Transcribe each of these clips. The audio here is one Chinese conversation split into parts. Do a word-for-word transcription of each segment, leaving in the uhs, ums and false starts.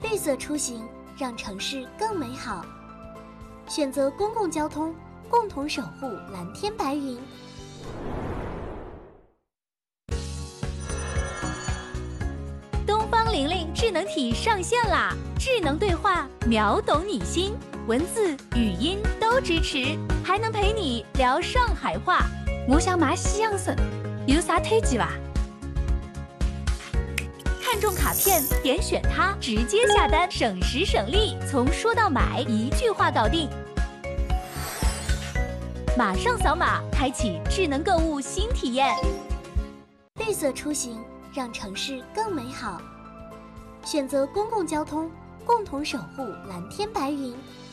绿色出行，让城市更美好。选择公共交通，共同守护蓝天白云。 东方玲玲智能体上线啦！智能对话，秒懂你心，文字、语音都支持，还能陪你聊上海话。我想买西洋参，有啥推荐吧？看中卡片，点选它，直接下单，省时省力，从说到买一句话搞定。马上扫码，开启智能购物新体验。 绿色出行，让城市更美好。选择公共交通，共同守护蓝天白云。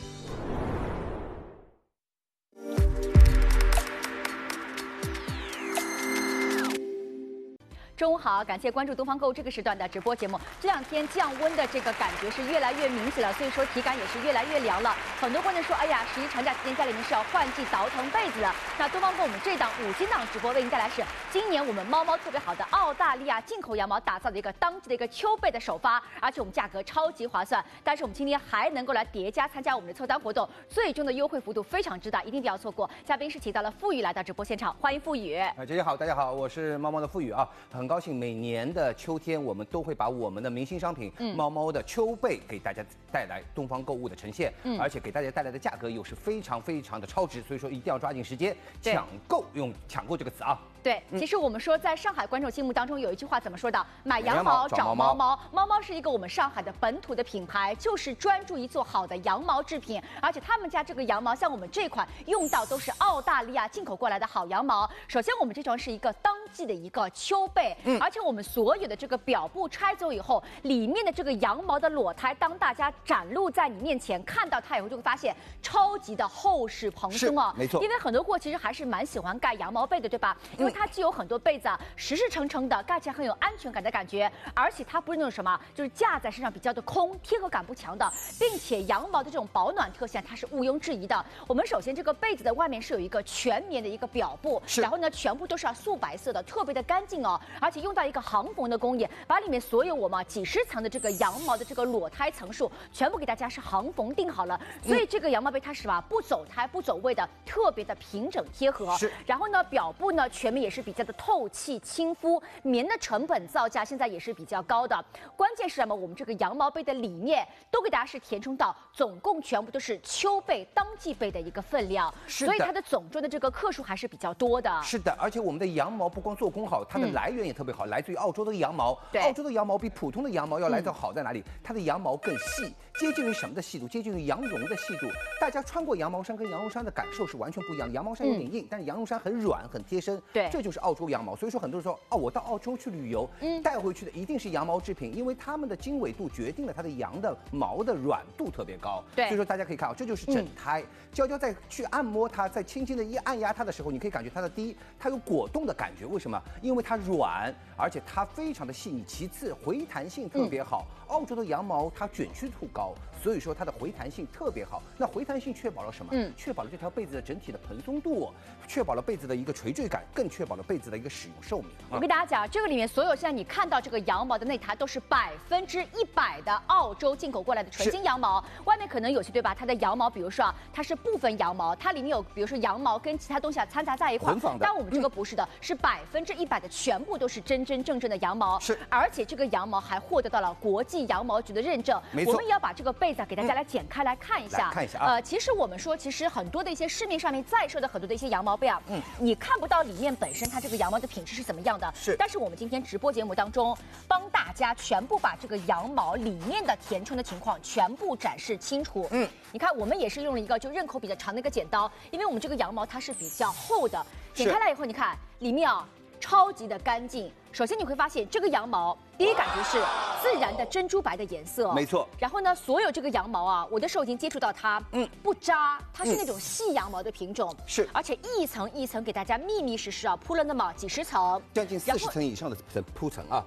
中午好，感谢关注东方购物这个时段的直播节目。这两天降温的这个感觉是越来越明显了，所以说体感也是越来越凉了。很多观众说，哎呀，十一长假期间家里面是要换季倒腾被子的。那东方购我们这档五金档直播为您带来是今年我们猫猫特别好的澳大利亚进口羊毛打造的一个当季的一个秋被的首发，而且我们价格超级划算。但是我们今天还能够来叠加参加我们的凑单活动，最终的优惠幅度非常之大，一定不要错过。嘉宾是请到了付宇来到直播现场，欢迎付宇。 啊，姐姐好，大家好，我是猫猫的付宇啊，很高兴每年的秋天，我们都会把我们的明星商品、嗯、猫猫的秋被给大家带来东方购物的呈现，嗯，而且给大家带来的价格又是非常非常的超值，所以说一定要抓紧时间抢购，用抢购这个词啊。 对，其实我们说，在上海观众心目当中有一句话怎么说的？买羊毛找猫猫，猫猫是一个我们上海的本土的品牌，就是专注于做好的羊毛制品，而且他们家这个羊毛，像我们这款用到都是澳大利亚进口过来的好羊毛。首先，我们这床是一个当季的一个秋被，嗯，而且我们所有的这个表布拆走以后，里面的这个羊毛的裸胎，当大家展露在你面前看到它以后，就会发现超级的厚实蓬松啊， 没错。 因为很多货其实还是蛮喜欢盖羊毛被的，对吧？因为它既有很多被子啊，实实诚诚的，盖起来很有安全感的感觉，而且它不是那种什么，就是架在身上比较的空，贴合感不强的，并且羊毛的这种保暖特性它是毋庸置疑的。我们首先这个被子的外面是有一个全棉的一个表布，然后呢全部都是要素白色的，特别的干净哦，而且用到一个航缝的工艺，把里面所有我们几十层的这个羊毛的这个裸胎层数全部给大家是航缝定好了，所以这个羊毛被它是什么不走胎不走位的，特别的平整贴合。是，然后呢表布呢全面也是比较的透气亲肤，棉的成本造价现在也是比较高的。关键是什么？我们这个羊毛被的里面都给大家是填充到，总共全部都是秋被当季被的一个分量，所以它的总重的这个克数还是比较多的。 是的，而且我们的羊毛不光做工好，它的来源也特别好，嗯、来自于澳洲的羊毛。澳洲的羊毛比普通的羊毛要来得好在哪里？嗯、它的羊毛更细，接近于什么的细度？接近于羊绒的细度。大家穿过羊毛衫跟羊绒衫的感受是完全不一样的。羊毛衫有点硬，嗯、但是羊绒衫很软很贴身。对，这就是澳洲羊毛。所以说很多人说，哦，我到澳洲去旅游，嗯，带回去的一定是羊毛制品，因为它们的经纬度决定了它的羊的毛的软度特别高。对，所以说大家可以看啊，这就是整胎。嗯、娇娇在去按摩它，在轻轻的一按压它的时候，你可以感觉它的第一，它有果冻的感觉。为什么？因为它软，而且它非常的细腻。其次，回弹性特别好。嗯、澳洲的羊毛它卷曲度高，所以说它的回弹性特别好。那回弹性确保了什么？嗯，确保了这条被子的整体的蓬松度，确保了被子的一个垂坠感，更确保了被子的一个使用寿命。 我跟大家讲，这个里面所有现在你看到这个羊毛的内胎都是百分之一百的澳洲进口过来的纯金羊毛。外面可能有些对吧？它的羊毛，比如说啊，它是部分羊毛，它里面有比如说羊毛跟其他东西啊掺杂在一块，但我们这个不是的，嗯、是百分之一百的全部都是真真正正的羊毛。是，而且这个羊毛还获得到了国际羊毛局的认证。没错，我们也要把这个被子给大家来剪开来看一下。 看一下啊。 呃，其实我们说，其实很多的一些市面上面在售的很多的一些羊毛被啊，嗯，你看不到里面本身它这个羊毛的品质是怎么样的。是，但是我们今天直播节目当中，帮大家全部把这个羊毛里面的填充的情况全部展示清楚。嗯，你看我们也是用了一个就刃口比较长的一个剪刀，因为我们这个羊毛它是比较厚的，剪开来以后，你看里面啊超级的干净。首先你会发现这个羊毛，第一感觉是自然的珍珠白的颜色， 没错。 然后呢，所有这个羊毛啊，我的手已经接触到它，嗯，不扎，它是那种细羊毛的品种，是，而且一层一层给大家密密实实啊铺了那么几十层， 将近四十层以上的铺层啊。 对，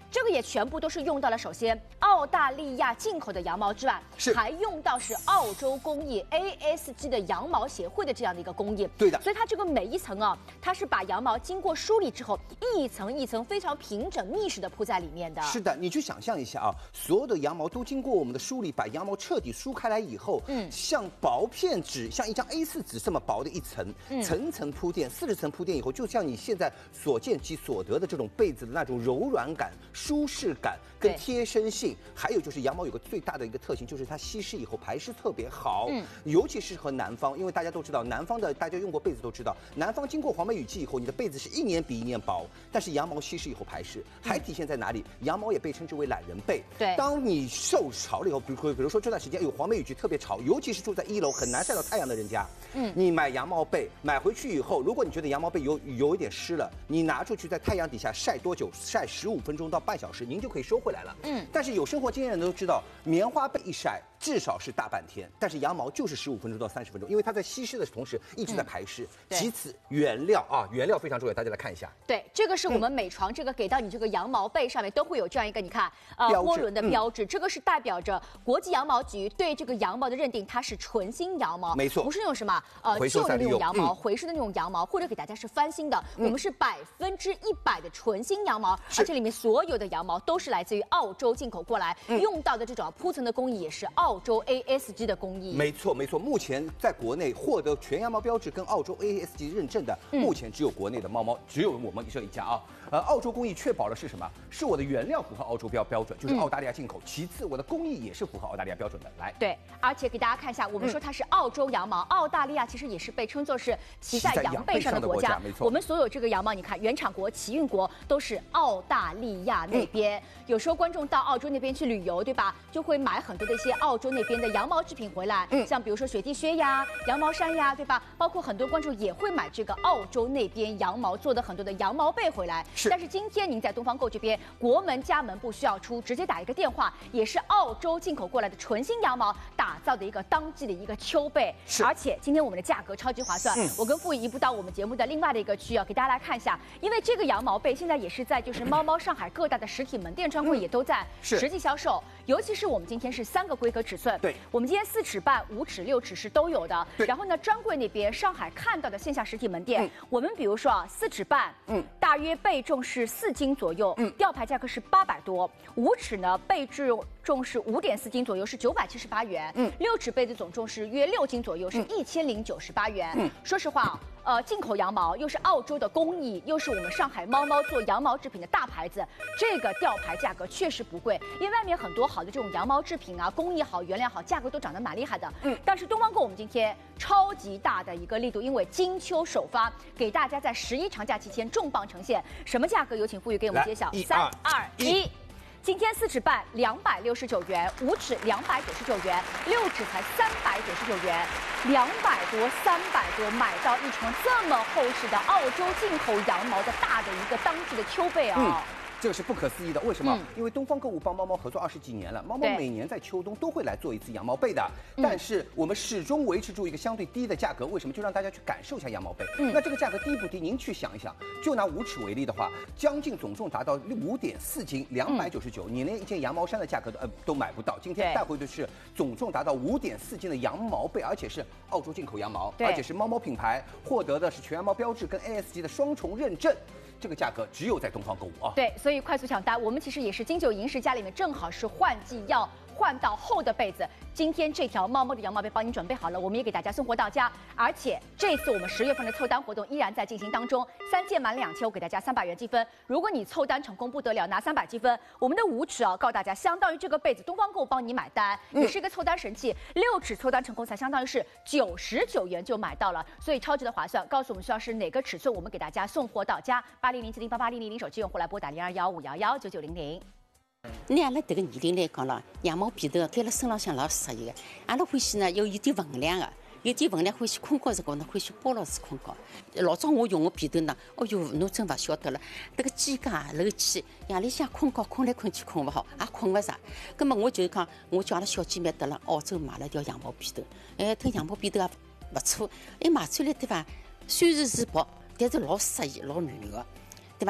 这个也全部都是用到了，首先澳大利亚进口的羊毛之外， 是还用到是澳洲工艺 A S G 的羊毛协会的这样的一个工艺。 对的， 所以它这个每一层啊，它是把羊毛经过梳理之后，一层一层非常平整密实的铺在里面的。是的，你去想象一下啊，所有的羊毛都经过我们的梳理，把羊毛彻底梳开来以后，嗯，像薄片纸，像一张 A 四 纸这么薄的一层，嗯、层层铺垫，四十层铺垫以后，就像你现在所见即所得的这种被子的那种柔软感、舒适感跟贴身性，还有就是羊毛有个最大的一个特性，就是它吸湿以后排湿特别好，嗯，尤其适合南方，因为大家都知道南方的，大家用过被子都知道，南方经过黄梅雨季以后，你的被子是一年比一年薄，但是羊毛吸湿以后排湿，还体现在哪里？羊毛也被称之为懒人被。 对， 当你受潮了以后，比如比如说这段时间有黄梅雨季特别潮，尤其是住在一楼很难晒到太阳的人家，嗯，你买羊毛被买回去以后，如果你觉得羊毛被有有一点湿了，你拿出去在太阳底下晒多久？晒十五分钟到半小时，您就可以收回来了。嗯，但是有生活经验的人都知道，棉花被一晒至少是大半天，但是羊毛就是十五分钟到三十分钟，因为它在吸湿的同时一直在排湿。嗯、其次，原料啊，原料非常重要，大家来看一下。 对，这个是我们美床这个给到你这个羊毛被上面都会有这样一个，你看，呃，涡轮的标志，嗯、这个是代表着国际羊毛局对这个羊毛的认定，它是纯新羊毛， 没错， 不是那种什么呃旧的那种羊毛，嗯、回收的那种羊毛，或者给大家是翻新的，嗯、我们是百分之一百的纯新羊毛，而且里面所有的羊毛都是来自于澳洲进口过来，嗯、用到的这种铺层的工艺也是澳洲 A S G 的工艺。 没错没错，目前在国内获得全羊毛标志跟澳洲 A S G 认证的，嗯、目前只有国内的猫猫，只有我们这一家啊。呃，澳洲工艺确保了是什么？是我的原料符合澳洲标标准，就是澳大利亚进口。嗯、其次，我的工艺也是符合澳大利亚标准的。来， 对，而且给大家看一下，我们说它是澳洲羊毛，嗯、澳大利亚其实也是被称作是骑在羊背上的国家。 没错， 我们所有这个羊毛，你看原产国、起运国都是澳大利亚那边。嗯、有时候观众到澳洲那边去旅游，对吧？就会买很多的一些澳洲那边的羊毛制品回来，嗯、像比如说雪地靴呀、羊毛衫呀，对吧？包括很多观众也会买这个澳洲那边羊毛做的很多的羊毛被回来。是，但是今天您在东方购这边，国门家门不需要出，直接打一个电话，也是澳洲进口过来的纯新羊毛打造的一个当季的一个秋被。是，而且今天我们的价格超级划算。嗯、我跟傅仪移步到我们节目的另外的一个区啊，给大家来看一下，因为这个羊毛被现在也是在就是猫猫上海各大的实体门店专柜也都在实际销售，嗯、尤其是我们今天是三个规格尺寸， 对， 我们今天四尺半、五尺、六尺是都有的。对，然后呢，专柜那边上海看到的线下实体门店，嗯、我们比如说啊，四尺半，嗯，大约被重是四斤左右，嗯，吊牌价格是八百多，五尺呢被重重是五点四斤左右，是九百七十八元，嗯，六尺被子总重是约六斤左右，是一千零九十八元。嗯，说实话啊。呃，进口羊毛又是澳洲的工艺，又是我们上海猫猫做羊毛制品的大牌子，这个吊牌价格确实不贵，因为外面很多好的这种羊毛制品啊，工艺好、原料好，价格都涨得蛮厉害的。嗯，但是东方购我们今天超级大的一个力度，因为金秋首发，给大家在十一长假期间重磅呈现，什么价格？有请傅宇给我们揭晓。三二一。今天四尺半两百六十九元，五尺两百九十九元，六尺才三百九十九元，两百多、三百多买到一床这么厚实的澳洲进口羊毛的大的一个当季的秋被啊！嗯这个是不可思议的，为什么？嗯、因为东方购物帮猫猫合作二十几年了，猫猫每年在秋冬都会来做一次羊毛被的，嗯、但是我们始终维持住一个相对低的价格，为什么？就让大家去感受一下羊毛被。嗯、那这个价格低不低？您去想一想，就拿五尺为例的话，将近总重达到五点四斤，两百九十九，你连一件羊毛衫的价格都呃都买不到。今天带回的是总重达到五点四斤的羊毛被，而且是澳洲进口羊毛，而且是猫猫品牌，获得的是全羊毛标志跟 A S G 的双重认证。这个价格只有在东方购物啊！ 对，所以快速抢单，我们其实也是金九银十家里面正好是换季要换到厚的被子。今天这条猫猫的羊毛被帮你准备好了，我们也给大家送货到家。而且这次我们十月份的凑单活动依然在进行当中，三件满两千，我给大家三百元积分。如果你凑单成功不得了，拿三百积分。我们的五尺啊，告诉大家，相当于这个被子东方购物帮你买单，也是一个凑单神器。六尺凑单成功才相当于是九十九元就买到了，所以超级的划算。告诉我们需要是哪个尺寸，我们给大家送货到家。八零零七零八八零零零手机用户来拨打零二幺五幺幺九九零零。 拿阿拉迭个年龄来讲了，羊毛被头盖辣身浪向老适宜个。阿拉欢喜呢，要有点分量个，有点分量欢喜困觉辰光呢，欢喜包牢子困觉。老早我用个被头呢，哦哟，侬真勿晓得了，迭个肩胛漏气，夜里向困觉困来困去困勿好，也困勿着。葛末我就讲，我叫阿拉小姐妹得了澳洲买了条羊毛被头，哎，这羊毛被头也勿错，哎，买出来对伐？虽然是薄，但是老适宜，老软个，对伐？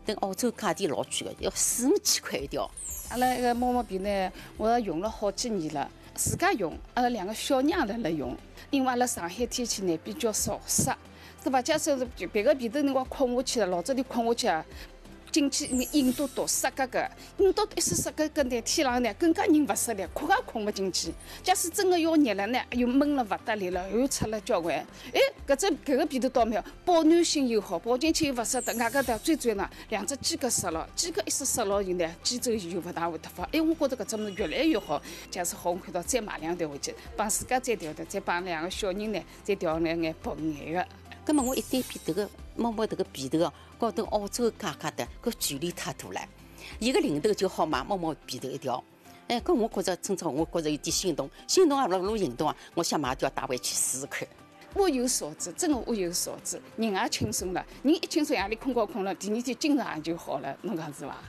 等澳洲价钿老贵个，要四五千块一条。 阿拉那个猫毛笔呢，我用了好几年了，自家用，阿拉两个小娘来来用。因为阿拉上海天气呢比较潮湿，对吧？假设是别个皮头辰光困下去了，老早里困下去啊。进去印度毒杀个个，印度一时杀个个呢，天冷呢更加人勿适了，困也困勿进去。假使真个要热了呢，又闷了勿得了了，又出了交关。哎，搿只搿个皮头倒霉，保暖性又好，跑进去又勿舍得。外加的最主要呢，两只鸡脚杀了，鸡脚一时杀了以后呢，鸡粥就勿大会得发。哎，我觉着搿只物事越来越好。假使好，我看到再买两条回去，帮自家再调调，再帮两个小人呢，再调两眼白眼个。 葛末我一对比迭个猫猫迭个皮头哦，高头澳洲价格的搿距离太大了，一个零头就好买猫猫皮头一条。哎，搿我觉着真正我觉着有点心动，心动啊，勿如行动啊！我想买就要带回去试试看。 物有所值，真的物有所值，人也轻松了。人一轻松夜里困觉困了，第二天精神也就好了，侬讲是伐？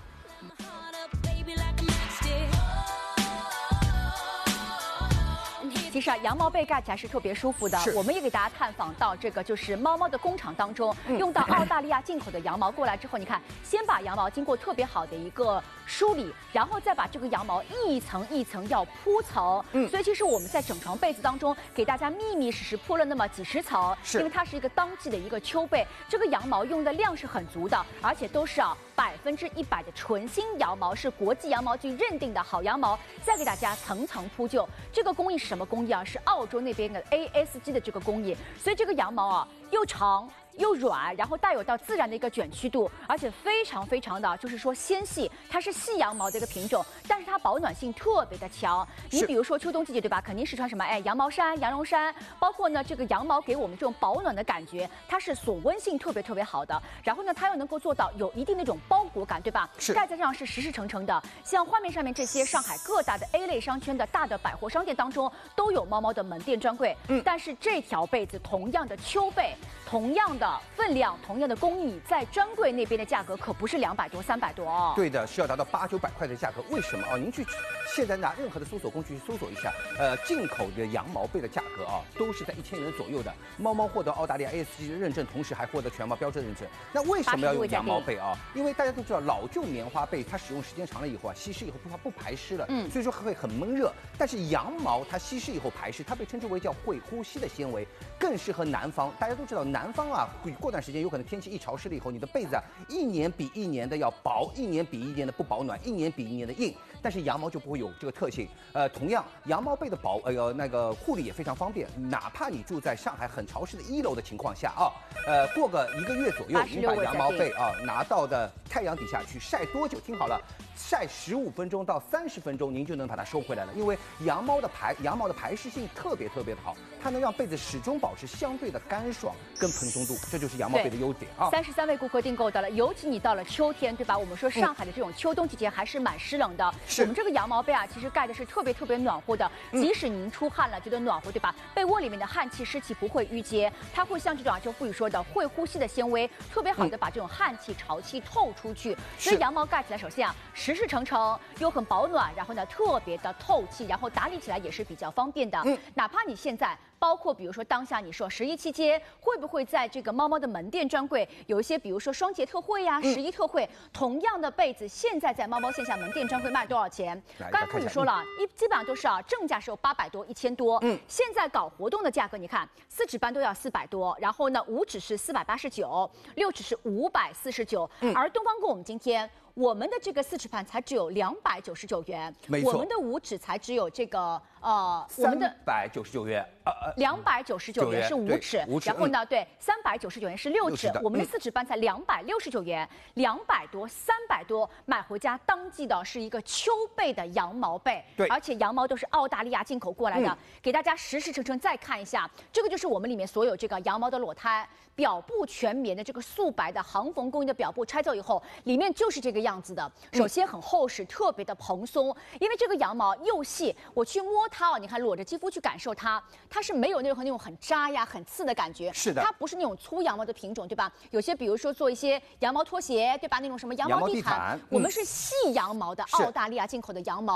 其实啊，羊毛被盖起来是特别舒服的。我们也给大家探访到这个，就是猫猫的工厂当中，嗯、用到澳大利亚进口的羊毛过来之后，你看，先把羊毛经过特别好的一个梳理，然后再把这个羊毛一层一层要铺层。嗯，所以其实我们在整床被子当中给大家密密实实铺了那么几十层，因为它是一个当季的一个秋被，这个羊毛用的量是很足的，而且都是啊百分之一百的纯新羊毛，是国际羊毛局认定的好羊毛。再给大家层层铺就，这个工艺是什么工艺？是澳洲那边的 A S G 的这个工艺，所以这个羊毛啊又长又软，然后带有到自然的一个卷曲度，而且非常非常的就是说纤细，它是细羊毛的一个品种，但是它保暖性特别的强。你比如说秋冬季节对吧，肯定是穿什么哎羊毛衫、羊绒衫，包括呢这个羊毛给我们这种保暖的感觉，它是锁温性特别特别好的。然后呢它又能够做到有一定的那种包裹感，对吧？是盖在身上是实实诚诚的。像画面上面这些上海各大的 A 类商圈的大的百货商店当中都有猫猫的门店专柜，嗯，但是这条被子同样的秋被，同样的分量，同样的工艺，在专柜那边的价格可不是两百多、三百多哦。 对的，是要达到八九百块的价格。为什么啊？您去现在拿任何的搜索工具去搜索一下，呃，进口的羊毛被的价格啊，都是在一千元左右的。猫猫获得澳大利亚 A S G 的认证，同时还获得全毛标志认证。那为什么要用羊毛被啊？因为大家都知道，老旧棉花被它使用时间长了以后啊，吸湿以后它不排湿了，嗯，所以说会很闷热。但是羊毛它吸湿以后排湿，它被称之为叫会呼吸的纤维，更适合南方。大家都知道，南方啊，过段时间有可能天气一潮湿了以后，你的被子啊，一年比一年的要薄，一年比一年的不保暖，一年比一年的硬。但是羊毛就不会有这个特性。呃，同样，羊毛被的保呃那个护理也非常方便，哪怕你住在上海很潮湿的一楼的情况下啊，呃，过个一个月左右，你把羊毛被啊拿到的太阳底下去晒多久？听好了。晒十五分钟到三十分钟，您就能把它收回来了。因为羊毛的排羊毛的排湿性特别特别的好，它能让被子始终保持相对的干爽跟蓬松度，这就是羊毛被的优点啊。 三十三位顾客订购到了，尤其你到了秋天，对吧？我们说上海的这种秋冬季节还是蛮湿冷的。嗯、我们这个羊毛被啊，其实盖的是特别特别暖和的，即使您出汗了，觉得暖和，对吧？被窝里面的汗气湿气不会淤结，它会像这种啊，就傅宇说的会呼吸的纤维，特别好的把这种汗气潮气透出去。所以羊毛盖起来，首先啊，实实诚诚又很保暖，然后呢特别的透气，然后打理起来也是比较方便的。嗯，哪怕你现在包括比如说当下你说十一期间会不会在这个猫猫的门店专柜有一些比如说双节特惠呀、十一特惠，同样的被子现在在猫猫线下门店专柜卖多少钱？刚才你说了，一基本上都是啊正价是有八百多、一千多。嗯，现在搞活动的价格，你看四指班都要四百多，然后呢五指是四百八十九，六指是五百四十九，而东方跟我们今天。我们的这个四尺盘才只有两百九十九元， 没错， 我们的五指才只有这个呃，我们的三百九十九元， 呃呃，两百九十九元是五尺，然后呢，对，三百九十九元是六尺，我们的四尺班才两百六十九元，两百多、三百多，买回家当季的是一个秋被的羊毛被，对，而且羊毛都是澳大利亚进口过来的，嗯、给大家实实诚诚再看一下，这个就是我们里面所有这个羊毛的裸胎。表布全棉的这个素白的航缝工艺的表布拆走以后，里面就是这个样子的。首先很厚实，特别的蓬松，因为这个羊毛又细，我去摸它哦，你看裸着肌肤去感受它，它是没有那种那种很扎呀、很刺的感觉。 是的， 它不是那种粗羊毛的品种，对吧？有些比如说做一些羊毛拖鞋，对吧？那种什么羊毛地毯，我们是细羊毛的澳大利亚进口的羊毛。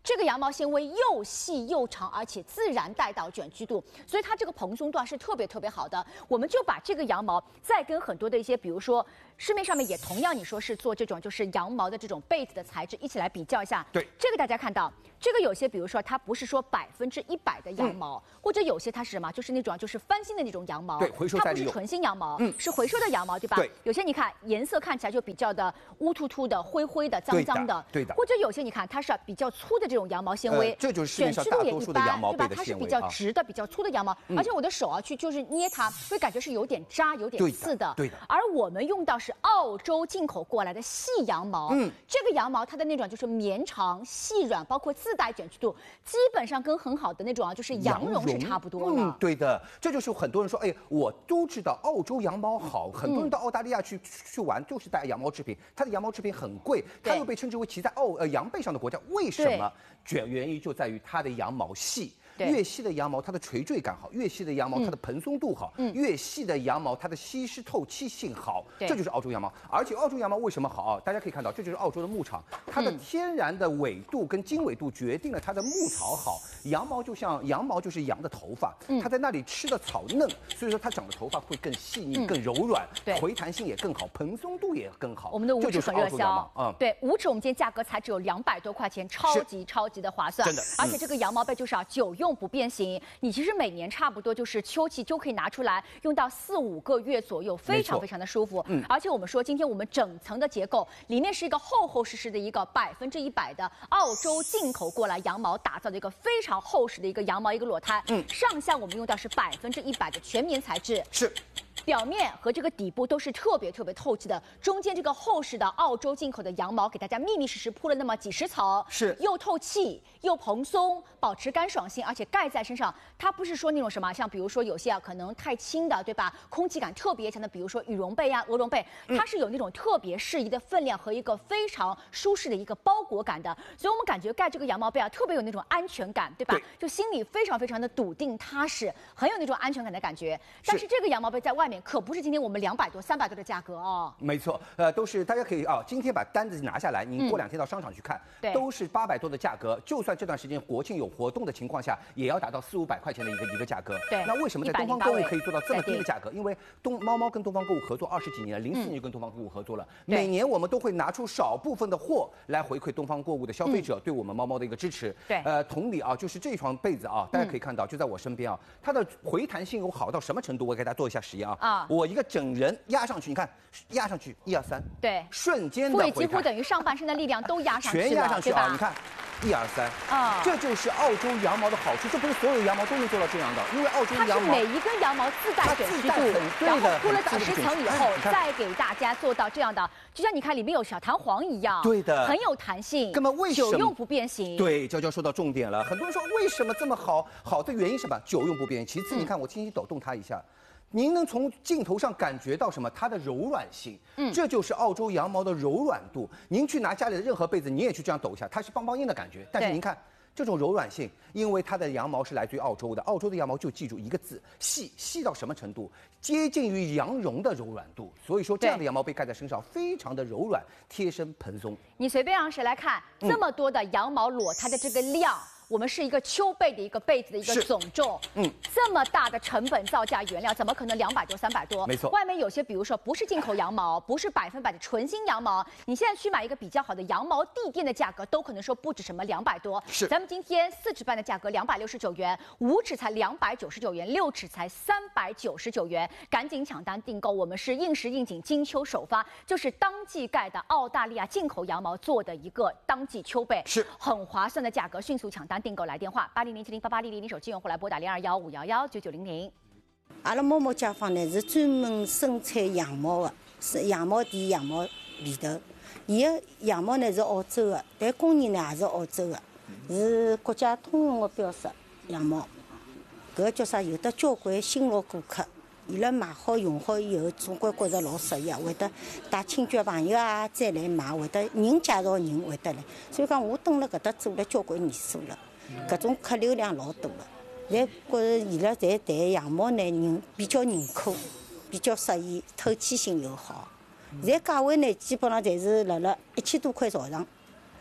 这个羊毛纤维又细又长，而且自然带到卷曲度，所以它这个蓬松度啊是特别特别好的。我们就把这个羊毛再跟很多的一些，比如说市面上面也同样你说是做这种就是羊毛的这种被子的材质，一起来比较一下。 对， 这个大家看到，这个有些比如说它不是说百分之一百的羊毛，嗯、或者有些它是什么，就是那种就是翻新的那种羊毛， 对，回收再利用， 它不是纯新羊毛， 嗯， 是回收的羊毛，对吧？ 对， 有些你看颜色看起来就比较的乌突突的、灰灰的、脏脏的， 对的。 或者有些你看它是比较粗的这种羊毛纤维， 呃、这就是市面上大多数的羊毛被的纤维， 对吧？它是比较直的、比较粗的羊毛， 嗯、 而且我的手啊去就是捏它，会感觉是有点扎、有点刺的， 对的。 而我们用到是澳洲进口过来的细羊毛，嗯，这个羊毛它的那种就是绵长、细软，包括自带卷曲度，基本上跟很好的那种啊就是羊绒是差不多的。 嗯，对的。这就是很多人说，哎，我都知道澳洲羊毛好，很多人到澳大利亚去、嗯、去玩就是带羊毛制品，它的羊毛制品很贵，它又被称之为骑在澳呃羊背上的国家，为什么？卷原因就在于它的羊毛细。越细的羊毛，它的垂坠感好；越细的羊毛，它的蓬松度好；嗯、越细的羊毛，它的吸湿透气性好。这就是澳洲羊毛。而且澳洲羊毛为什么好啊？大家可以看到，这就是澳洲的牧场，它的天然的纬度跟经纬度决定了它的牧草好。羊毛就像羊毛就是羊的头发，嗯、它在那里吃的草嫩，所以说它长的头发会更细腻、嗯、更柔软，回弹性也更好，蓬松度也更好。 我们的五指很热销， 嗯， 对，五指我们今天价格才只有两百多块钱，超级超级的划算， 真的。 而且这个羊毛被就是啊，久用不变形。你其实每年差不多就是秋季就可以拿出来用到四五个月左右，非常非常的舒服。嗯，而且我们说今天我们整层的结构里面是一个厚厚实实的一个百分之一百的澳洲进口过来羊毛打造的一个非常厚实的一个羊毛一个裸胎。嗯，上下我们用到是百分之一百的全棉材质。 是。 表面和这个底部都是特别特别透气的，中间这个厚实的澳洲进口的羊毛给大家密密实实铺了那么几十层， 是又透气又蓬松，保持干爽性，而且盖在身上，它不是说那种什么，像比如说有些啊可能太轻的，对吧？空气感特别强的，比如说羽绒被啊、鹅绒被，它是有那种特别适宜的分量和一个非常舒适的一个包裹感的，所以我们感觉盖这个羊毛被啊特别有那种安全感，对吧？ 对， 就心里非常非常的笃定踏实，很有那种安全感的感觉。但是这个羊毛被在外面可不是今天我们两百多、三百多的价格哦。 没错，呃，都是大家可以啊，今天把单子拿下来，您过两天到商场去看， 对、嗯， 都是八百多的价格。就算这段时间国庆有活动的情况下，也要达到四五百块钱的一个一个价格。 对， 那为什么在东方购物可以做到这么低的价格？因为东猫猫跟东方购物合作二十几年了，零四年就跟东方购物合作了，嗯、每年我们都会拿出少部分的货来回馈东方购物的消费者对我们猫猫的一个支持。 对、 嗯，呃，同理啊，就是这床被子啊，大家可以看到，就在我身边啊，它的回弹性有好到什么程度？我给大家做一下实验啊。啊，我一个整人压上去，你看，压上去一二三， 对， 瞬间的回弹， 几乎等于上半身的力量都压上去了， 全压上去啊！你看，一二三， 啊， 这就是澳洲羊毛的好处，这不是所有羊毛都能做到这样的，因为澳洲羊毛它是每一根羊毛自带卷曲度，然后铺了几十层以后，再给大家做到这样的，就像你看里面有小弹簧一样， 对的， 很有弹性， 根本为什么久用不变形？ 对，娇娇说到重点了，很多人说为什么这么好？好的原因是什么？久用不变形。其次，你看我轻轻抖动它一下。您能从镜头上感觉到什么？它的柔软性，嗯，这就是澳洲羊毛的柔软度。您去拿家里的任何被子，你也去这样抖一下，它是邦邦硬的感觉。但是您看这种柔软性，因为它的羊毛是来自于澳洲的，澳洲的羊毛就记住一个字：细。细到什么程度？接近于羊绒的柔软度。所以说，这样的羊毛被盖在身上，非常的柔软、贴身、蓬松。 你随便让谁来看，嗯、这么多的羊毛裸胎的这个量。我们是一个秋被的一个被子的一个总重，嗯，这么大的成本造价原料，怎么可能两百多、三百多？ 没错， 外面有些，比如说不是进口羊毛，不是百分百的纯新羊毛，你现在去买一个比较好的羊毛地垫的价格，都可能说不止什么两百多。 是， 咱们今天四尺半的价格两百六十九元，五尺才两百九十九元，六尺才三百九十九元，赶紧抢单订购。我们是应时应景，金秋首发，就是当季盖的澳大利亚进口羊毛做的一个当季秋被， 是很划算的价格，迅速抢单订购，来电话。八零零七零八八零零零手机用户来拨打零二幺五幺幺九九零零。 阿拉某某家坊呢是专门生产羊毛的，是羊毛店、羊毛里头。伊个羊毛呢是澳洲的，但工艺呢也是澳洲的，是国家通用的标识羊毛。搿个叫啥？有的交关新老顾客，伊拉买好用好以后，总归觉着老适意，会得带亲戚朋友啊再来买，会得人介绍人会得来。所以讲，我蹲辣搿搭做了交关年数了。搿种客流量老大了，侪觉着伊拉侪谈羊毛呢，人比较认可，比较适宜，透气性又好。现在价位呢，基本上侪是辣辣一千多块朝上。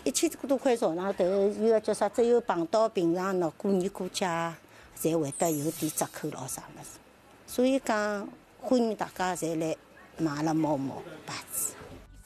一千多块床上头，有个叫啥，只有碰到平常喏过年过节，才会得有点折扣咯啥物事。所以讲，欢迎大家侪来买阿拉猫猫牌子。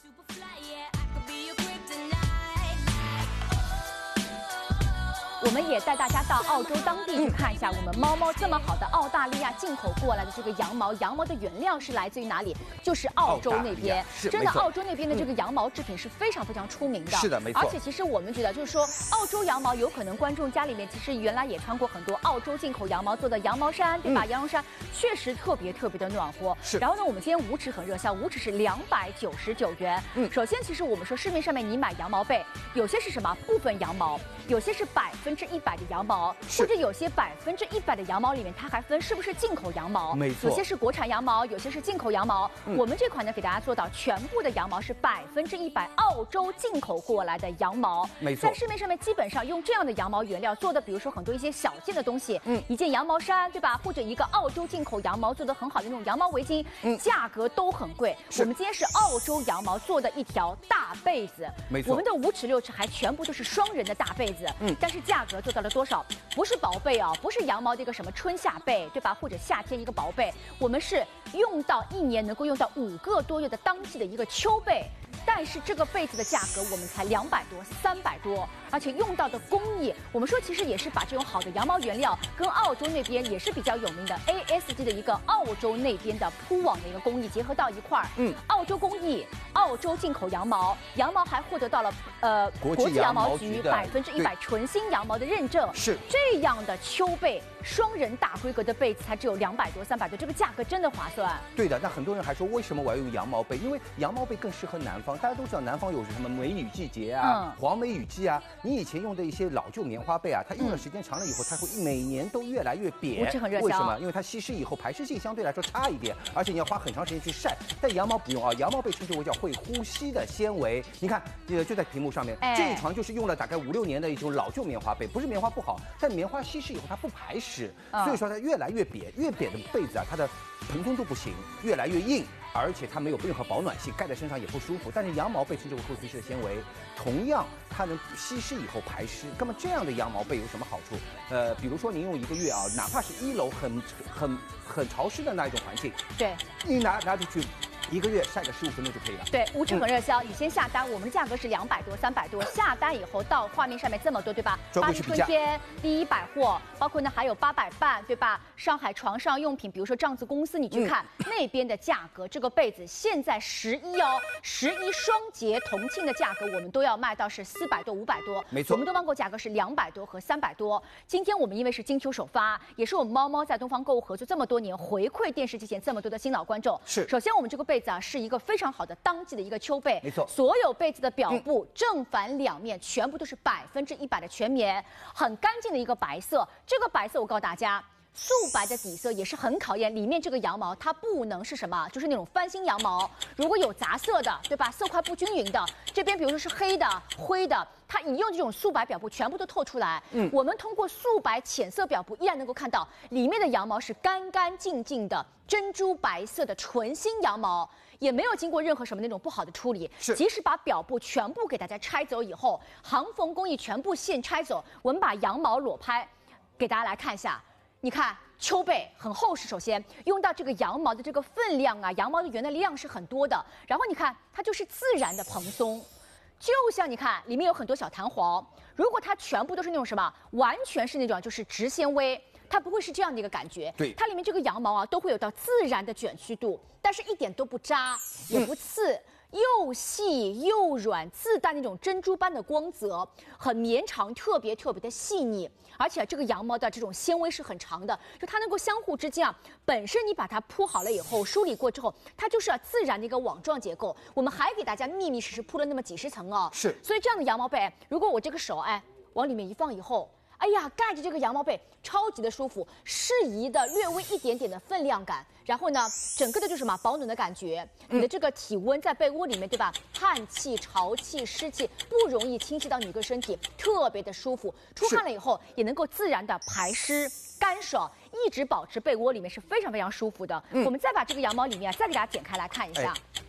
我们也带大家到澳洲当地去看一下，我们猫猫这么好的澳大利亚进口过来的这个羊毛，羊毛的原料是来自于哪里？就是澳洲那边。真的，澳洲那边的这个羊毛制品是非常非常出名的。 是的，没错。 而且其实我们觉得，就是说澳洲羊毛，有可能观众家里面其实原来也穿过很多澳洲进口羊毛做的羊毛衫，对吧？羊绒衫确实特别特别的暖和。 是。 然后呢，我们今天无尺很热销，无尺是两百九十九元。嗯。首先，其实我们说市面上面你买羊毛被，有些是什么部分羊毛，有些是百分之一百的羊毛，或者有些百分之一百的羊毛里面，它还分是不是进口羊毛， 没错， 有些是国产羊毛，有些是进口羊毛。嗯、我们这款呢，给大家做到全部的羊毛是百分之一百澳洲进口过来的羊毛， 没错， 在市面上面基本上用这样的羊毛原料做的，比如说很多一些小件的东西，嗯，一件羊毛衫，对吧？或者一个澳洲进口羊毛做的很好的那种羊毛围巾，嗯，价格都很贵。我们今天是澳洲羊毛做的一条大被子， 没错， 我们的五尺六尺还全部都是双人的大被子，嗯，但是价格做到了多少？不是薄被啊，不是羊毛的一个什么春夏被，对吧？或者夏天一个薄被，我们是用到一年能够用到五个多月的当季的一个秋被。但是这个被子的价格我们才两百多、三百多，而且用到的工艺，我们说其实也是把这种好的羊毛原料跟澳洲那边也是比较有名的 A S D 的一个澳洲那边的铺网的一个工艺结合到一块儿。嗯，澳洲工艺，澳洲进口羊毛，羊毛还获得到了呃国际羊毛局百分之一百纯新羊毛的认证。 是这样的秋被。双人大规格的被子才只有两百多、三百多，这个价格真的划算。 对的，那很多人还说为什么我要用羊毛被？因为羊毛被更适合南方。大家都知道南方有什么梅雨季节啊、嗯、黄梅雨季啊。你以前用的一些老旧棉花被啊，它用的时间长了以后，它会每年都越来越扁。 无尺很热销。 为什么？因为它吸湿以后排湿性相对来说差一点，而且你要花很长时间去晒。但羊毛不用啊，羊毛被称之为叫会呼吸的纤维。你看，呃，就在屏幕上面，哎、这一床就是用了大概五六年的一种老旧棉花被，不是棉花不好，但棉花吸湿以后它不排湿，嗯、所以说它越来越扁，越扁的被子啊，它的蓬松度不行，越来越硬，而且它没有任何保暖性，盖在身上也不舒服。但是羊毛被称之为会呼吸的纤维，同样它能吸湿以后排湿。那么这样的羊毛被有什么好处？呃，比如说您用一个月啊，哪怕是一楼很很很潮湿的那一种环境， 对， 你拿拿出去。一个月晒个十五分钟就可以了。 对，无尺很热销，嗯、你先下单，我们的价格是两百多、三百多，下单以后到画面上面这么多，对吧？巴黎春天、第一百货，包括呢还有八百半，对吧？上海床上用品，比如说帐子公司，你去看、嗯、那边的价格，这个被子现在十一哦，十一双节同庆的价格，我们都要卖到是四百多、五百多， 没错。 我们东方购价格是两百多和三百多。今天我们因为是金秋首发，也是我们猫猫在东方购物合作这么多年，回馈电视机前这么多的新老观众。 是， 首先我们这个被子啊是一个非非常好的当季的一个秋被， 没错， 所有被子的表布、嗯、正反两面全部都是百分之一百的全棉，很干净的一个白色。这个白色我告诉大家，素白的底色也是很考验里面这个羊毛，它不能是什么，就是那种翻新羊毛。如果有杂色的，对吧？色块不均匀的，这边比如说是黑的、灰的，它一用这种素白表布全部都透出来。嗯，我们通过素白浅色表布依然能够看到里面的羊毛是干干净净的珍珠白色的纯新羊毛。也没有经过任何什么那种不好的处理， 是即使把表布全部给大家拆走以后，行缝工艺全部现拆走，我们把羊毛裸拍，给大家来看一下。你看秋被很厚实，首先用到这个羊毛的这个分量啊，羊毛的原的量是很多的，然后你看它就是自然的蓬松，就像你看里面有很多小弹簧，如果它全部都是那种什么，完全是那种就是直纤维。它不会是这样的一个感觉， 对， 它里面这个羊毛啊都会有到自然的卷曲度，但是一点都不扎，也不刺，嗯、又细又软，自带那种珍珠般的光泽，很绵长，特别特别的细腻，而且这个羊毛的这种纤维是很长的，就它能够相互之间啊，本身你把它铺好了以后，梳理过之后，它就是要自然的一个网状结构。我们还给大家密密实实铺了那么几十层哦， 是， 所以这样的羊毛被，如果我这个手哎往里面一放以后。哎呀，盖着这个羊毛被超级的舒服，适宜的略微一点点的分量感，然后呢，整个的就是什么保暖的感觉，你的这个体温在被窝里面，对吧？汗气、潮气、湿气不容易侵袭到你个身体，特别的舒服。出汗了以后也能够自然的排湿干爽，一直保持被窝里面是非常非常舒服的。嗯、我们再把这个羊毛里面再给大家剪开来看一下。哎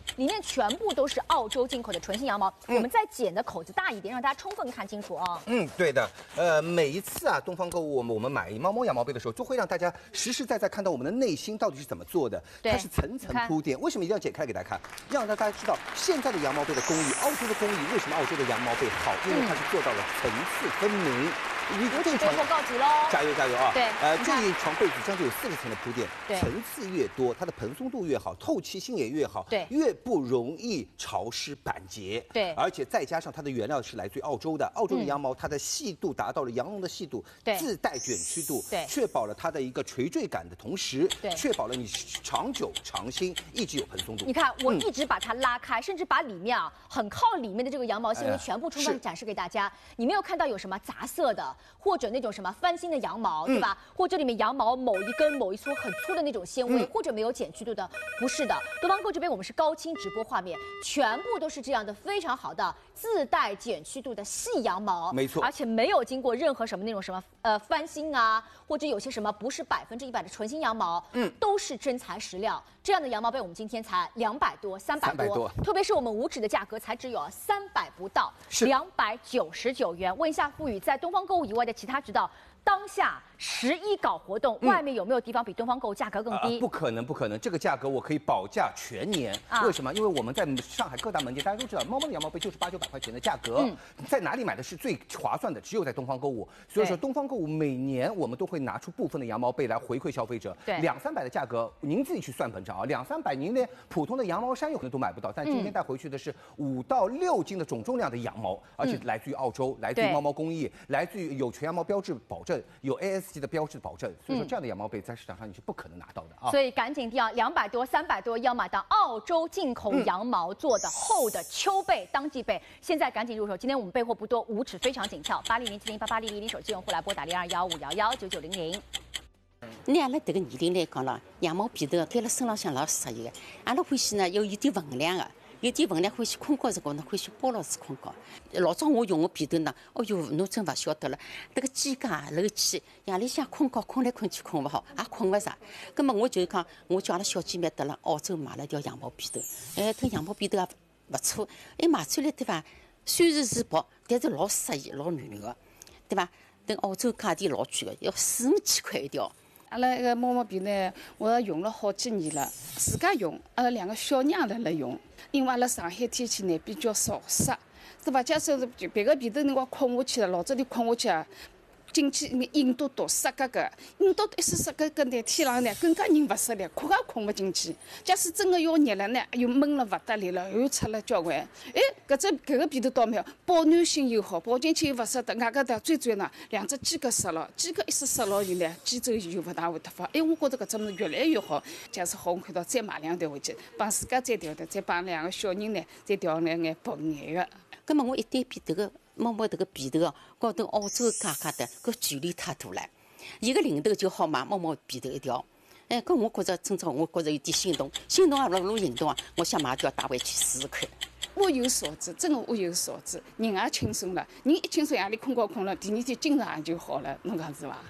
里面全部都是澳洲进口的纯新羊毛。 嗯、 我们再剪的口子大一点，让大家充分看清楚啊。 嗯，对的。呃，每一次啊，东方购物我们我们买猫猫羊毛被的时候，就会让大家实实在在看到我们的内心到底是怎么做的。它是层层铺垫。为什么一定要剪开来给大家看？让大家知道现在的羊毛被的工艺，澳洲的工艺为什么澳洲的羊毛被好？因为它是做到了层次分明。 一个这床告急喽！ 加油加油啊！ 对， 呃，这一床被子将近有四十层的铺垫， 对， 层次越多，它的蓬松度越好，透气性也越好， 对， 越不容易潮湿板结， 对， 而且再加上它的原料是来自于澳洲的，澳洲的羊毛它的细度达到了羊绒的细度， 对， 自带卷曲度， 对， 确保了它的一个垂坠感的同时， 对， 确保了你长久长新，一直有蓬松度。 你看，我一直把它拉开，嗯、甚至把里面啊很靠里面的这个羊毛纤维全部充分展示给大家，哎、你没有看到有什么杂色的，或者那种什么翻新的羊毛，对吧？嗯、或者里面羊毛某一根某一撮很粗的那种纤维，嗯、或者没有剪去度的，不是的。东方购这边我们是高清直播画面，全部都是这样的非常好的自带剪曲度的细羊毛， 没错， 而且没有经过任何什么那种什么呃翻新啊，或者有些什么不是百分之一百的纯新羊毛，嗯，都是真材实料。这样的羊毛被我们今天才两百多、三百多，特别是我们五指的价格才只有三百不到，两百九十九元。问一下付宇，在东方购物以外的其他渠道，当下十一搞活动，嗯、外面有没有地方比东方购物价格更低？ 呃、不可能，不可能，这个价格我可以保价全年。啊、为什么？因为我们在上海各大门店，大家都知道，猫猫的羊毛被就是八九百块钱的价格，嗯、在哪里买的是最划算的？只有在东方购物。所以说，东方购物每年我们都会拿出部分的羊毛被来回馈消费者。 对， 两三百的价格，您自己去算本账啊，两三百您连普通的羊毛衫有可能都买不到。但今天带回去的是五到六斤的总重量的羊毛，而且来自于澳洲，来自于猫猫工艺，来自于有全羊毛标志保证，有 A S 级的标志保证。所以说，这样的羊毛被在市场上你是不可能拿到的啊。 所以赶紧要两百多、三百多要买到澳洲进口羊毛做的厚的秋被、当季被，现在赶紧入手。今天我们备货不多，五尺非常紧俏，八零零七零八八零零零手机用户来拨打零二幺五幺幺九九零零。 拿阿拉迭个年龄来讲了，羊毛被头盖辣身浪向老适宜个。阿拉欢喜呢，有一点分量个，有点分量欢喜困觉辰光呢，欢喜包牢子困觉。老早我用个被头呢，哦哟，侬真勿晓得了，迭个肩胛漏气，夜里向困觉困来困去困勿好，也困勿着。葛末我就讲，我叫阿拉小姐妹得了澳洲买了条羊毛被头，哎，迭羊毛被头也勿错，哎，买出来对伐？虽然是薄，但是老适宜，老软软个，对伐？迭澳洲价钿老贵个，要四五千块一条。 阿拉个猫毛被呢，我用了好几年了，自家用，阿拉两个小娘辣辣用。因为阿拉上海天气呢比较潮湿，对伐？假使是别个被头辰光困下去了，老早里困下去啊，进去硬嘟嘟湿格格，硬嘟嘟一湿湿格格呢，天冷呢更加人勿适了，困也困勿进去。假使真个要热了呢，又闷了勿得了了，又出了交关。哎，搿只搿个被头倒蛮好，保暖性又好，抱进去又勿湿得。外加的最主要呢，两只肩胛湿了，肩胛一湿湿牢以呢，肩周炎又勿大会得发。哎，我觉着搿只物事越来越好。假使好，我看到再买两条回去，帮自家再调调，再帮两个小人呢，再调两眼薄眼个。 葛末我一对比迭个猫猫迭个被头哦，和迭澳洲价格的搿距离太大了。一个零头就好买猫猫被头一条，哎，搿我觉着真正我觉着有点心动，心动啊，老路行动啊，我想买条带回去试试看。 物有所值，真个物有所值，人也轻松了，人一轻松夜里困觉困了，第二天精神也就好了，侬讲是伐？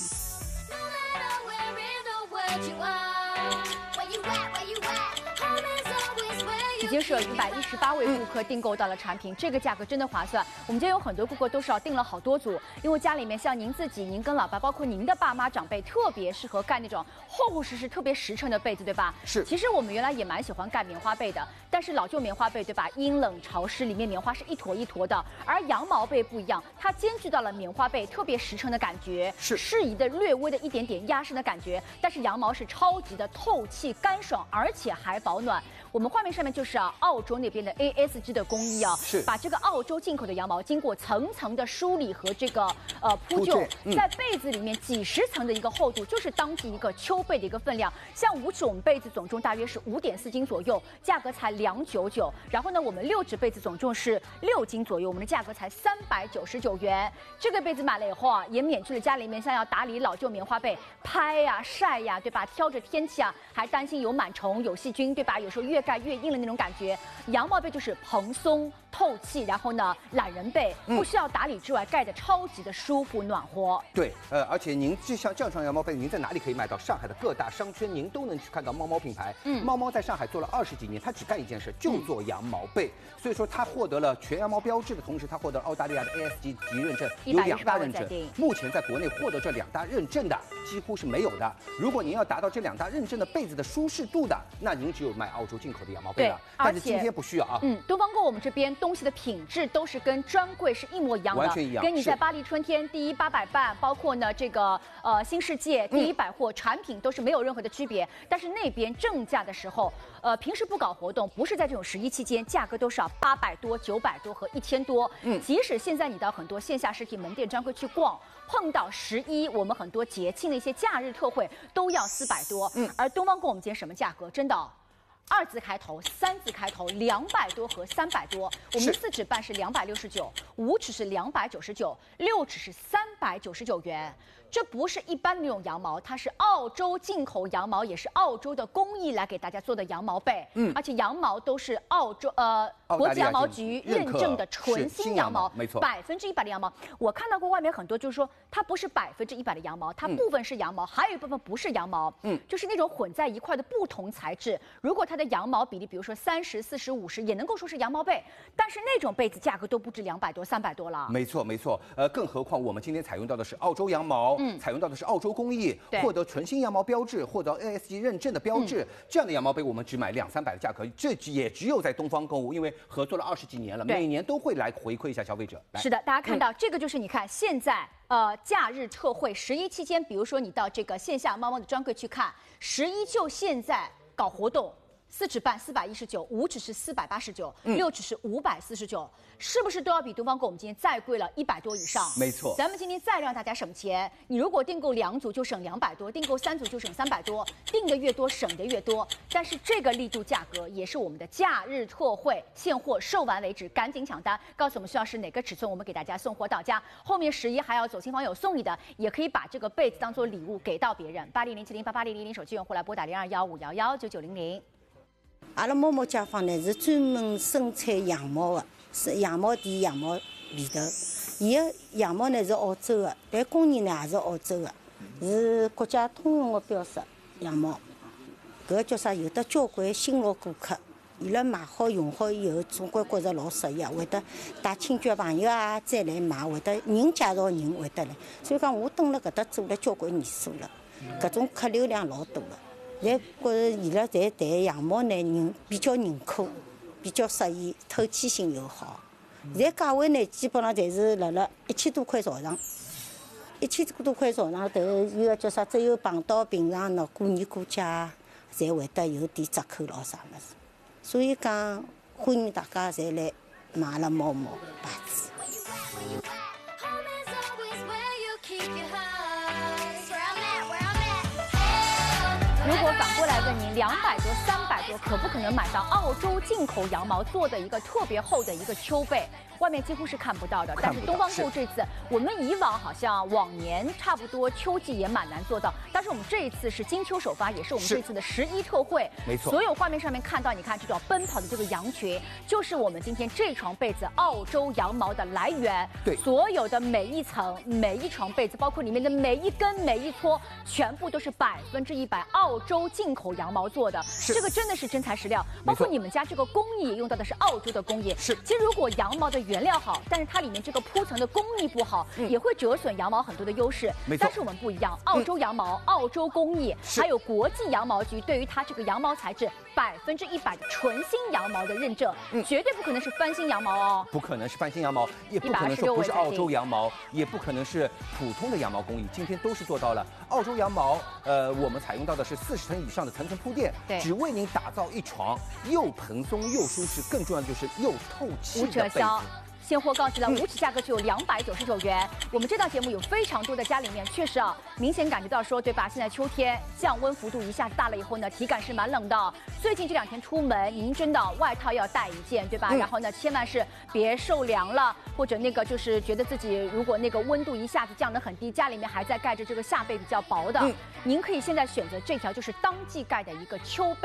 已经是有一百一十八位顾客订购到了产品，这个价格真的划算。我们今天有很多顾客都是要订了好多组，因为家里面像您自己、您跟老爸，包括您的爸妈长辈，特别适合盖那种厚厚实实、特别实诚的被子，对吧？ 是。 其实我们原来也蛮喜欢盖棉花被的，但是老旧棉花被，对吧？阴冷潮湿，里面棉花是一坨一坨的，而羊毛被不一样，它兼具到了棉花被特别实诚的感觉， 是适宜的略微的一点点压身的感觉，但是羊毛是超级的透气干爽，而且还保暖。我们画面上面就是啊，澳洲那边的 A S G 的工艺啊， 是把这个澳洲进口的羊毛经过层层的梳理和这个呃铺就，嗯、在被子里面几十层的一个厚度，就是当季一个秋被的一个分量。像五指我们被子总重大约是五点四斤左右，价格才两九九。然后呢，我们六指被子总重是六斤左右，我们的价格才三百九十九元。这个被子买了以后啊，也免去了家里面像要打理老旧棉花被拍呀、啊、晒呀、啊，对吧？挑着天气啊，还担心有螨虫、有细菌，对吧？有时候越盖越硬的那种感觉。羊毛被就是蓬松透气，然后呢懒人被，不需要打理之外，盖的超级的舒服暖和。 对，呃，而且您就像这样羊毛被，您在哪里可以买到？上海的各大商圈，您都能去看到猫猫品牌。嗯，猫猫在上海做了二十几年，它只干一件事，就做羊毛被。嗯、所以说，它获得了全羊毛标志的同时，它获得了澳大利亚的 A S 级级认证，有两大认证。目前在国内获得这两大认证的几乎是没有的。如果您要达到这两大认证的被子的舒适度的，那您只有买澳洲进口的羊毛被了。但是今天不需要啊。 嗯，东方购我们这边东西的品质都是跟专柜是一模一样的， 完全一样。 跟你在巴黎春天、第一八百伴，包括呢这个呃新世界、第一百货、嗯、产品都是没有任何的区别。但是那边正价的时候，呃平时不搞活动，不是在这种十一期间，价格都是要八百多、九百多和一千多。嗯，即使现在你到很多线下实体门店专柜去逛，碰到十一，我们很多节庆的一些假日特惠都要四百多。嗯，而东方购我们今天什么价格？真的、哦。二字开头、三字开头，两百多和三百多。我们四尺半是两百六十九，五尺是两百九十九，六尺是三百九十九元。这不是一般的那种羊毛，它是澳洲进口羊毛，也是澳洲的工艺来给大家做的羊毛被。嗯，而且羊毛都是澳洲呃国际羊毛局认证的纯新羊毛， 没错， 百分之一百的羊毛。我看到过外面很多就是说它不是百分之一百的羊毛，它部分是羊毛，嗯、还有一部分不是羊毛。嗯，就是那种混在一块的不同材质。如果它的羊毛比例，比如说三十、四十、五十，也能够说是羊毛被，但是那种被子价格都不止两百多、三百多了。 没错，没错。呃，更何况我们今天采用到的是澳洲羊毛。嗯，采用到的是澳洲工艺，获得纯新羊毛标志，获得 A S 级认证的标志，嗯、这样的羊毛被我们只买两三百的价格，这也只有在东方购物，因为合作了二十几年了，每年都会来回馈一下消费者。 是的，大家看到、嗯、这个就是你看现在呃假日特惠十一期间，比如说你到这个线下猫猫的专柜去看，十一就现在搞活动。四尺半四百一十九，五尺是四百八十九，六尺是五百四十九，是不是都要比东方购我们今天再贵了一百多以上？ 没错， 咱们今天再让大家省钱，你如果订购两组就省两百多，订购三组就省三百多，订的越多省的越多。但是这个力度价格也是我们的假日特惠，现货售完为止，赶紧抢单，告诉我们需要是哪个尺寸，我们给大家送货到家。后面十一还要走亲访友送你的，也可以把这个被子当做礼物给到别人。八零零七零八八零零零手机用户来拨打零二幺五幺幺九九零零。 阿拉某某家纺呢是专门生产羊毛的，是羊毛店、羊毛里头。伊个羊毛呢是澳洲的，但工艺呢也是澳洲的，是国家通用的标识羊毛。搿叫啥？有的交关新老顾客，伊拉买好用好以后，总归觉着老适意，会得带亲戚朋友啊再来买，会得人介绍人会得来。所以讲，我蹲辣搿搭做了交关年数了，搿种客流量老大的。侪觉着伊拉侪谈羊毛呢，人比较认可，比较适宜，透气性又好。现在价位呢，基本上侪是辣辣一千多块朝上，一千多块朝上头有个叫啥？只有碰到平常喏过年过节，才会得有点折扣咯啥物事。所以讲，欢迎大家侪来买阿拉某某牌子。 如果反过来问您，两百多、三百多，可不可能买到澳洲进口羊毛做的一个特别厚的一个秋被？外面几乎是看不到的。但是东方购这次，我们以往好像往年差不多秋季也蛮难做到，但是我们这一次是金秋首发，也是我们这次的十一特惠。 没错， 所有画面上面看到，你看这种奔跑的这个羊群，就是我们今天这床被子澳洲羊毛的来源。 对， 所有的每一层、每一床被子，包括里面的每一根、每一撮，全部都是百分之一百澳洲进口羊毛做的。这个真的是真材实料。包括你们家这个工艺也用到的是澳洲的工艺。 是， 其实如果羊毛的原料好，但是它里面这个铺层的工艺不好，嗯、也会折损羊毛很多的优势。 没错， 但是我们不一样，澳洲羊毛、嗯、澳洲工艺，还有国际羊毛局对于它这个羊毛材质百分之一百的纯新羊毛的认证，嗯、绝对不可能是翻新羊毛哦， 不可能是翻新羊毛，也不可能说不是澳洲羊毛，也不可能是普通的羊毛工艺，今天都是做到了。澳洲羊毛，呃，我们采用到的是四十层以上的层层铺垫，只为您打造一床又蓬松又舒适，更重要的就是又透气的被子。 现货告急了，五尺价格只有两百九十九元。我们这档节目有非常多的家里面，确实啊，明显感觉到说，对吧？现在秋天降温幅度一下子大了以后呢，体感是蛮冷的。最近这两天出门，您真的外套要带一件，对吧？嗯、然后呢，千万是别受凉了，或者那个就是觉得自己如果那个温度一下子降得很低，家里面还在盖着这个夏被比较薄的，嗯、您可以现在选择这条就是当季盖的一个秋被。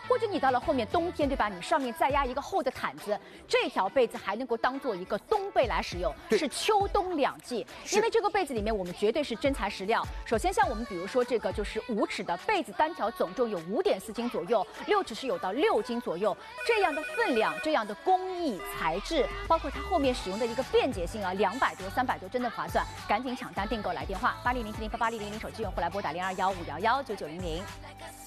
或者你到了后面冬天，对吧？你上面再压一个厚的毯子，这条被子还能够当做一个冬被来使用，是秋冬两季。因为这个被子里面我们绝对是真材实料。首先像我们比如说这个就是五尺的被子，单条总重有五点四斤左右，六尺是有到六斤左右，这样的分量，这样的工艺材质，包括它后面使用的一个便捷性啊，两百多、三百多，真的划算，赶紧抢单订购来电话八零零七零八八零零零，手机用户来拨打零二幺五幺幺九九零零。